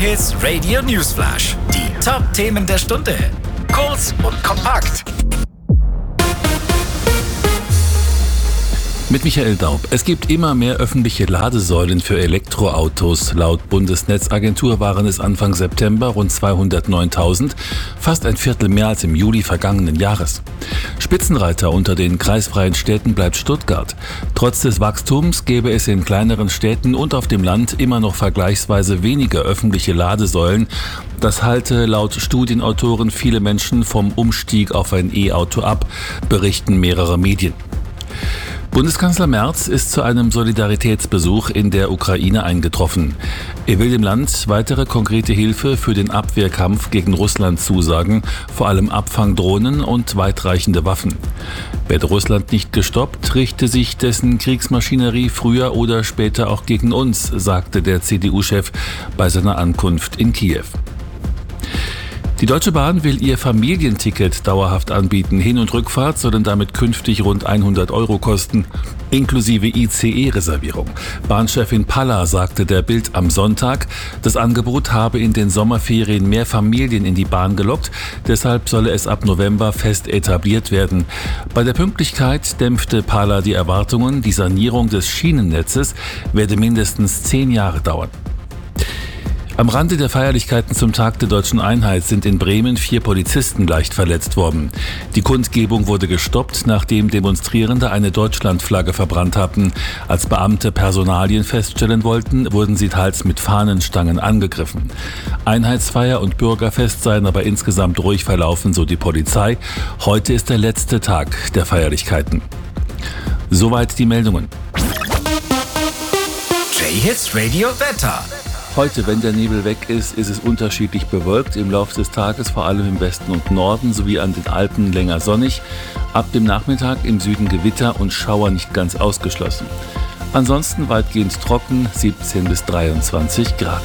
J-Hits Radio Newsflash. Die Top-Themen der Stunde. Kurz und kompakt. Mit Michael Daub. Es gibt immer mehr öffentliche Ladesäulen für Elektroautos. Laut Bundesnetzagentur waren es Anfang September rund 209.000, fast ein Viertel mehr als im Juli vergangenen Jahres. Spitzenreiter unter den kreisfreien Städten bleibt Stuttgart. Trotz des Wachstums gäbe es in kleineren Städten und auf dem Land immer noch vergleichsweise weniger öffentliche Ladesäulen. Das halte laut Studienautoren viele Menschen vom Umstieg auf ein E-Auto ab, berichten mehrere Medien. Bundeskanzler Merz ist zu einem Solidaritätsbesuch in der Ukraine eingetroffen. Er will dem Land weitere konkrete Hilfe für den Abwehrkampf gegen Russland zusagen, vor allem Abfangdrohnen und weitreichende Waffen. Werde Russland nicht gestoppt, richte sich dessen Kriegsmaschinerie früher oder später auch gegen uns, sagte der CDU-Chef bei seiner Ankunft in Kiew. Die Deutsche Bahn will ihr Familienticket dauerhaft anbieten. Hin- und Rückfahrt sollen damit künftig rund 100 € kosten, inklusive ICE-Reservierung. Bahnchefin Palla sagte der Bild am Sonntag, das Angebot habe in den Sommerferien mehr Familien in die Bahn gelockt, deshalb solle es ab November fest etabliert werden. Bei der Pünktlichkeit dämpfte Palla die Erwartungen, die Sanierung des Schienennetzes werde mindestens 10 Jahre dauern. Am Rande der Feierlichkeiten zum Tag der Deutschen Einheit sind in Bremen 4 Polizisten leicht verletzt worden. Die Kundgebung wurde gestoppt, nachdem Demonstrierende eine Deutschlandflagge verbrannt hatten. Als Beamte Personalien feststellen wollten, wurden sie teils mit Fahnenstangen angegriffen. Einheitsfeier und Bürgerfest seien aber insgesamt ruhig verlaufen, so die Polizei. Heute ist der letzte Tag der Feierlichkeiten. Soweit die Meldungen. J-Hits Radio Wetter. Heute, wenn der Nebel weg ist, ist es unterschiedlich bewölkt. Im Laufe des Tages vor allem im Westen und Norden sowie an den Alpen länger sonnig. Ab dem Nachmittag im Süden Gewitter und Schauer nicht ganz ausgeschlossen. Ansonsten weitgehend trocken, 17 bis 23 Grad.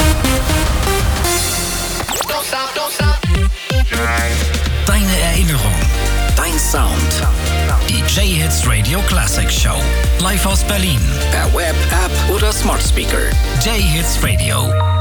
Deine Erinnerung, dein Sound. Die J-Hits Radio Classic Show. Live aus Berlin. Per Web, App oder Smart Speaker. J-Hits Radio.